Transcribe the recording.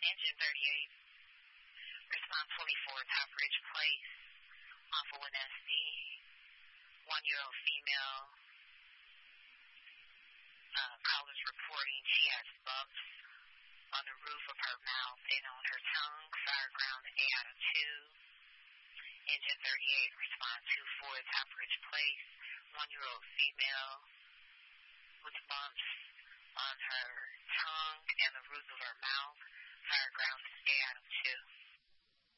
Engine 38, response 24, Top Ridge Place, Awful and SD, 1-year-old female, caller's reporting she has bumps on the roof of her mouth and on her tongue, fire ground 8 out of 2. Engine 38, response 24, Top Ridge Place, 1-year-old female with bumps on her tongue and the roof of her mouth, fire ground 8 out of 2.